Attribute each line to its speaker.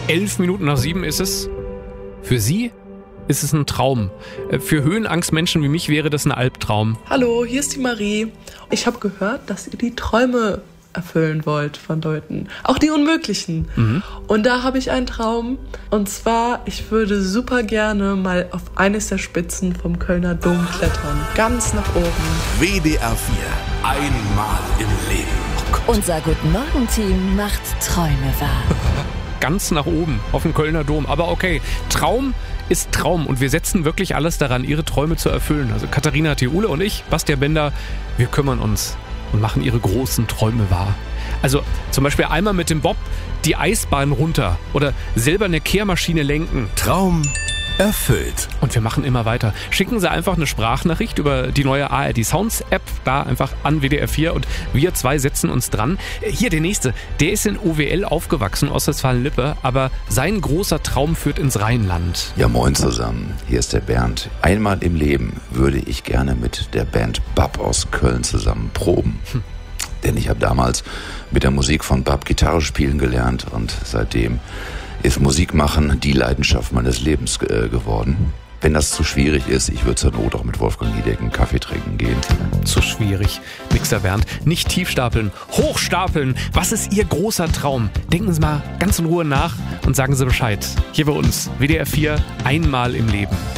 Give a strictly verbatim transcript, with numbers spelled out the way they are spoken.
Speaker 1: Elf Minuten nach sieben ist es. Für Sie ist es ein Traum. Für Höhenangstmenschen wie mich wäre das ein Albtraum.
Speaker 2: Hallo, hier ist die Marie. Ich habe gehört, dass ihr die Träume erfüllen wollt von Leuten. Auch die unmöglichen. Mhm. Und da habe ich einen Traum. Und zwar, ich würde super gerne mal auf eines der Spitzen vom Kölner Dom klettern. Ganz nach oben.
Speaker 3: W D R vier. Einmal im Leben.
Speaker 4: Oh Unser Guten-Morgen-Team macht Träume wahr.
Speaker 1: Ganz nach oben auf dem Kölner Dom. Aber okay, Traum ist Traum und wir setzen wirklich alles daran, Ihre Träume zu erfüllen. Also Katharina Theule und ich, Bastian Bender, wir kümmern uns und machen Ihre großen Träume wahr. Also zum Beispiel einmal mit dem Bob die Eisbahn runter oder selber eine Kehrmaschine lenken.
Speaker 3: Traum erfüllt.
Speaker 1: Und wir machen immer weiter. Schicken Sie einfach eine Sprachnachricht über die neue A R D Sounds App, da einfach an W D R vier und wir zwei setzen uns dran. Hier der nächste, der ist in O W L aufgewachsen, Ostwestfalen-Lippe, aber sein großer Traum führt ins Rheinland.
Speaker 5: Ja, moin zusammen, hier ist der Bernd. Einmal im Leben würde ich gerne mit der Band Bab aus Köln zusammen proben. Hm. Denn ich habe damals mit der Musik von Bab Gitarre spielen gelernt und seitdem ist Musik machen die Leidenschaft meines Lebens äh, geworden. Wenn das zu schwierig ist, ich würde zur Not auch mit Wolfgang Niedecken einen Kaffee trinken gehen.
Speaker 1: Zu schwierig. Mixer Bernd, nicht tiefstapeln, hochstapeln. Was ist Ihr großer Traum? Denken Sie mal ganz in Ruhe nach und sagen Sie Bescheid. Hier bei uns, W D R vier, einmal im Leben.